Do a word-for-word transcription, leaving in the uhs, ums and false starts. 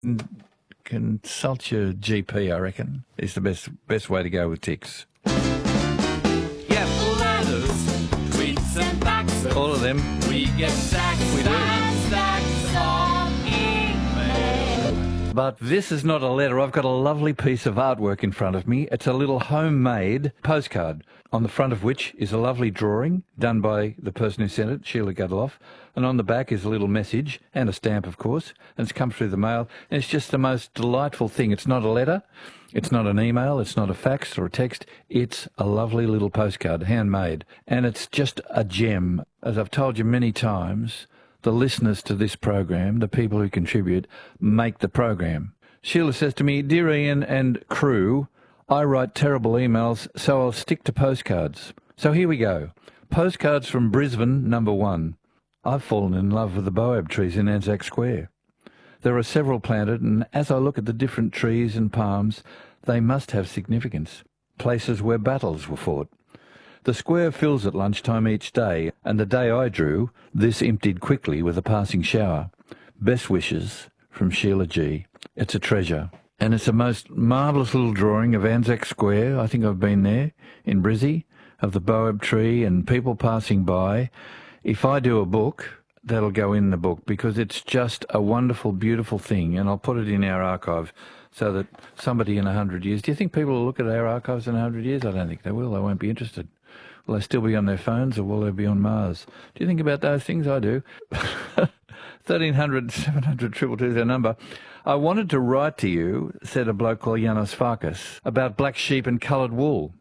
Consult your G P, I reckon, is the best best way to go with ticks. Get letters, tweets and faxes. All of them. We get stacks We do. and stacks of email. But this is not a letter. I've got a lovely piece of artwork in front of me. It's a little homemade postcard, on the front of which is a lovely drawing done by the person who sent it, Sheila Gudloff. And on the back is a little message and a stamp, of course. And it's come through the mail. And it's just the most delightful thing. It's not a letter. It's not an email. It's not a fax or a text. It's a lovely little postcard, handmade. And it's just a gem. As I've told you many times, the listeners to this program, the people who contribute, make the program. Sheila says to me, "Dear Ian and crew, I write terrible emails, so I'll stick to postcards." So here we go. Postcards from Brisbane, number one. I've fallen in love with the baobab trees in Anzac Square. There are several planted, and as I look at the different trees and palms, they must have significance. Places where battles were fought. The square fills at lunchtime each day, and the day I drew, this emptied quickly with a passing shower. Best wishes from Sheila G. It's a treasure. And it's a most marvellous little drawing of Anzac Square. I think I've been there, in Brizzy, of the baobab tree and people passing by. If I do a book, that'll go in the book, because it's just a wonderful, beautiful thing, and I'll put it in our archive so that somebody in a hundred years... Do you think people will look at our archives in a hundred years? I don't think they will. They won't be interested. Will they still be on their phones, or will they be on Mars? Do you think about those things? I do. thirteen hundred, seven hundred, two two two is our number. I wanted to write to you, said a bloke called Janos Farkas, about black sheep and coloured wool.